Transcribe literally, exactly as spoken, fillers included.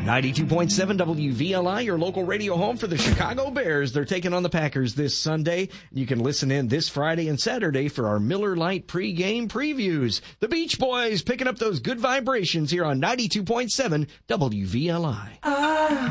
ninety-two point seven W V L I, your local radio home for the Chicago Bears. They're taking on the Packers this Sunday. You can listen in this Friday and Saturday for our Miller Lite pregame previews. The Beach Boys picking up those good vibrations here on ninety-two point seven W V L I. Ah.